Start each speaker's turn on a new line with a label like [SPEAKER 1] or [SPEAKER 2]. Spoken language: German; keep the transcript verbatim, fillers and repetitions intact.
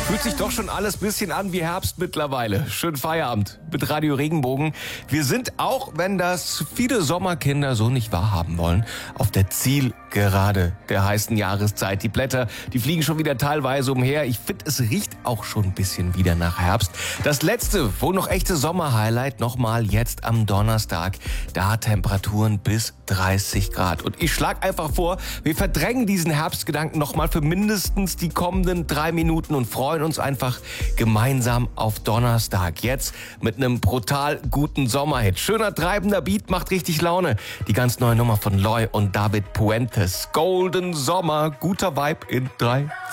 [SPEAKER 1] Fühlt sich doch schon alles ein bisschen an wie Herbst mittlerweile. Schönen Feierabend mit Radio Regenbogen. Wir sind, auch wenn das viele Sommerkinder so nicht wahrhaben wollen, auf der Zielgerade der heißen Jahreszeit. Die Blätter, die fliegen schon wieder teilweise umher. Ich finde, es riecht auch schon ein bisschen wieder nach Herbst. Das letzte, wo noch echte Sommerhighlight, nochmal jetzt am Donnerstag. Da Temperaturen bis dreißig Grad. Und ich schlage einfach vor, wir verdrängen diesen Herbstgedanken nochmal für mindestens die kommenden drei Minuten und freuen uns einfach gemeinsam auf Donnerstag. Jetzt mit einem brutal guten Sommerhit. Schöner treibender Beat, macht richtig Laune. Die ganz neue Nummer von Loy und David Puentes. Golden Sommer, guter Vibe in drei,